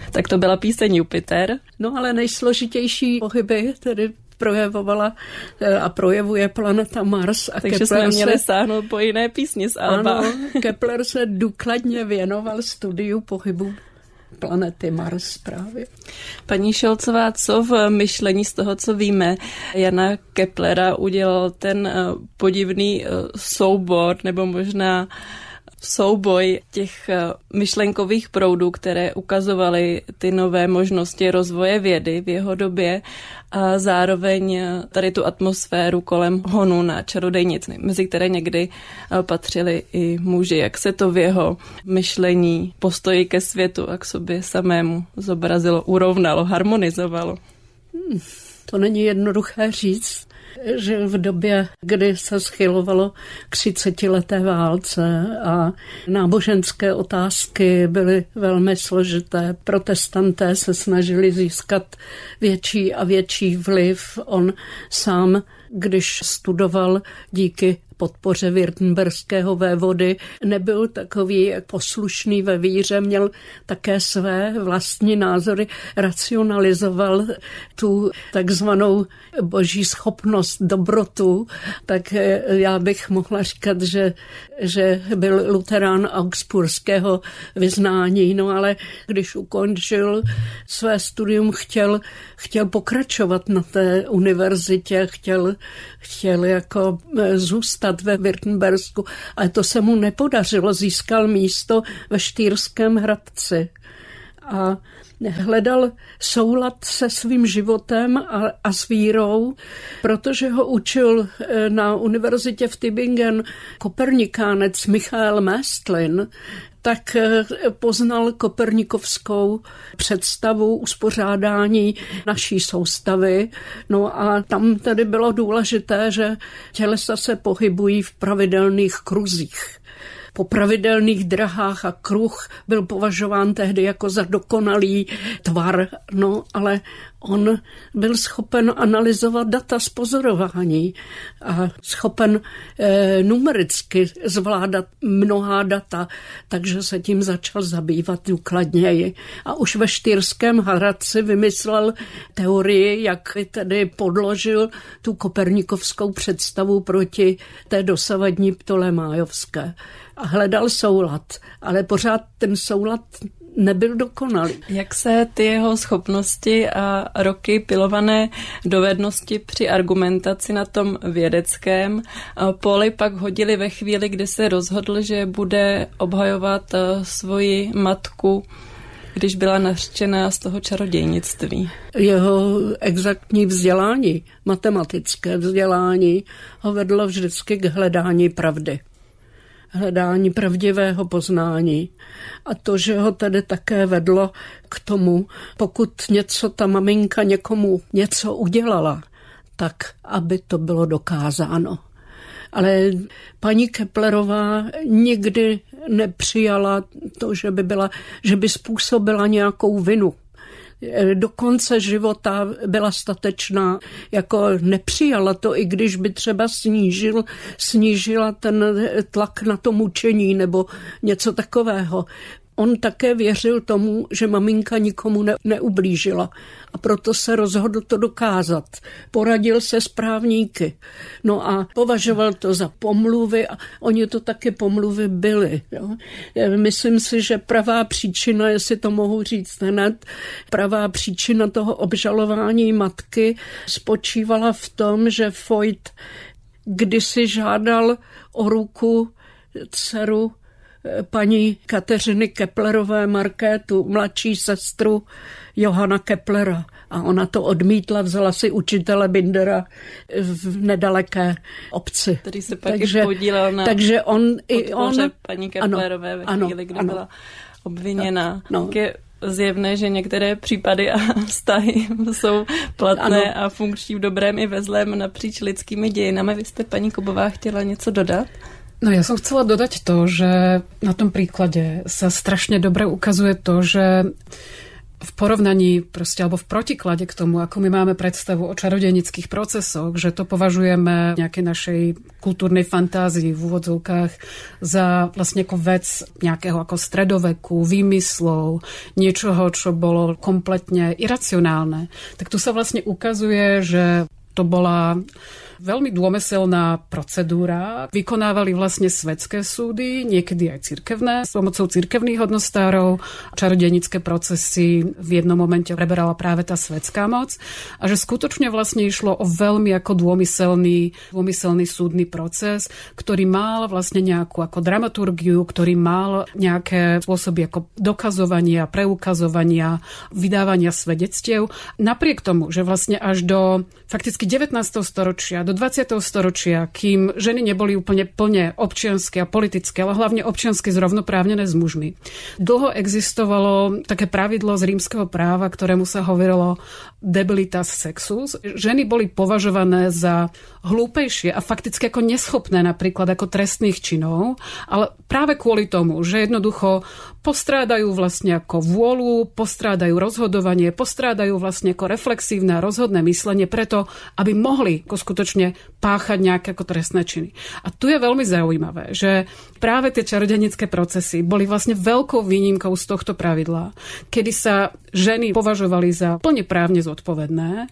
Tak to byla píseň Jupiter. No ale nejsložitější pohyby tedy projevovala a projevuje planeta Mars. A takže jsme měli sáhnout po jiné písni z alba. Ano, Kepler se důkladně věnoval studiu pohybu planety Mars právě. Paní Šolcová, co v myšlení z toho, co víme, Jana Keplera udělal ten podivný soubor, nebo možná souboj těch myšlenkových proudů, které ukazovaly ty nové možnosti rozvoje vědy v jeho době a zároveň tady tu atmosféru kolem honu na čarodejnic, mezi které někdy patřili i muži. Jak se to v jeho myšlení, postoji ke světu a k sobě samému zobrazilo, urovnalo, harmonizovalo? To není jednoduché říct, že v době, kdy se schylovalo k 30leté válce a náboženské otázky byly velmi složité, protestanté se snažili získat větší a větší vliv. On sám, když studoval díky podpoře württemberského vévody, nebyl takový poslušný ve víře, měl také své vlastní názory, racionalizoval tu takzvanou boží schopnost, dobrotu, tak já bych mohla říkat, že byl luterán augsburského vyznání, no ale když ukončil své studium, chtěl pokračovat na té univerzitě, chtěl jako zůstat ve Württembersku, ale to se mu nepodařilo, získal místo ve Štýrském Hradci a hledal soulad se svým životem a s vírou, protože ho učil na univerzitě v Tübingen kopernikánec Michael Mästlin, tak poznal kopernikovskou představu uspořádání naší soustavy. No a tam tedy bylo důležité, že tělesa se pohybují v pravidelných kruzích. Po pravidelných drahách a kruh byl považován tehdy jako za dokonalý tvar, no ale on byl schopen analyzovat data z pozorování a schopen numericky zvládat mnohá data, takže se tím začal zabývat důkladněji. A už ve Štýrském Hradci vymyslel teorii, jak tedy podložil tu kopernikovskou představu proti té dosavadní ptolemájovské. A hledal soulad, ale pořád ten soulad nebyl dokonalý. Jak se ty jeho schopnosti a roky pilované dovednosti při argumentaci na tom vědeckém poli pak hodili ve chvíli, kdy se rozhodl, že bude obhajovat svoji matku, když byla nařčená z toho čarodějnictví? Jeho exaktní vzdělání, matematické vzdělání ho vedlo vždycky k hledání pravdy. Hledání pravdivého poznání. A to, že ho tedy také vedlo k tomu, pokud ta maminka někomu něco udělala, tak aby to bylo dokázáno. Ale paní Keplerová nikdy nepřijala to, že by způsobila nějakou vinu. Do konce života byla statečná, jako nepřijala to, i když by třeba snížila ten tlak na to mučení nebo něco takového. On také věřil tomu, že maminka nikomu neublížila a proto se rozhodl to dokázat. Poradil se s právníky. No a považoval to za pomluvy a oni to taky pomluvy byly. Jo. Myslím si, že pravá příčina, jestli to mohu říct hned, pravá příčina toho obžalování matky spočívala v tom, že Voigt kdysi žádal o ruku dceru paní Kateřiny Keplerové Markétu, mladší sestru Johanna Keplera. A ona to odmítla, vzala si učitele Bindera v nedaleké obci. Který se pak podílel na podpoře paní Keplerové ve chvíli, kdy byla obviněna. Je zjevné, že některé případy a vztahy jsou platné a funkční v dobrém i ve zlém napříč lidskými dějinami. Vy jste, paní Kubová, chtěla něco dodat? No ja som chcela dodať to, že na tom príklade sa strašne dobre ukazuje to, že v porovnaní proste, alebo v protiklade k tomu, ako my máme predstavu o čarodejnických procesoch, že to považujeme v nejakej našej kultúrnej fantázii v úvodzovkách za vlastne ako vec nejakého ako stredoveku, výmyslov, niečoho, čo bolo kompletne iracionálne. Tak tu sa vlastne ukazuje, že to bola veľmi dômyselná procedúra. Vykonávali vlastne svetské súdy, niekedy aj cirkevné, s pomocou cirkevných hodnostárov. Čarodejnické procesy v jednom momente preberala práve tá svetská moc. A že skutočne vlastne išlo o veľmi ako dômyselný súdny proces, ktorý mal vlastne nejakú ako dramaturgiu, ktorý mal nejaké spôsoby ako dokazovania, preukazovania, vydávania svedectiev. Napriek tomu, že vlastne až do fakticky 19. storočia, do 20. storočia, kým ženy neboli úplne plne občianske a politické, ale hlavne občiansky zrovnoprávnené s mužmi. Dlho existovalo také pravidlo z rímskeho práva, ktorému sa hovorilo debilitas sexus. Ženy boli považované za hlúpejšie a fakticky ako neschopné napríklad ako trestných činov, ale práve kvôli tomu, že jednoducho postrádajú vlastne ako vôľu, postrádajú rozhodovanie, postrádajú vlastne ako reflexívne a rozhodné myslenie preto, aby mohli ako skutočne páchať nejaké ako trestné činy. A tu je veľmi zaujímavé, že práve tie čarodejnické procesy boli vlastne veľkou výnimkou z tohto pravidla, kedy sa ženy považovali za plne právne zodpovedné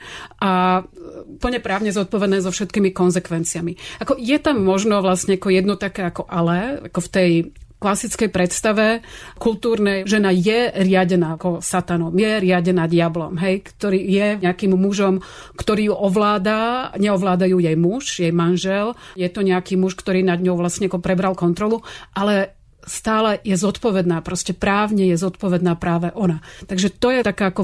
a plne právne zodpovedné so všetkými konzekvenciami. Ako je tam možno vlastne ako jedno také ako ale, ako v tej klasickej predstave kultúrnej žena je riadená ako satanom, je riadená diablom, hej, ktorý je nejakým mužom, ktorý ju ovláda, neovládajú jej muž, jej manžel, je to nejaký muž, ktorý nad ňou vlastne ako prebral kontrolu, ale stále je zodpovedná, proste právne je zodpovedná práve ona. Takže to je taká ako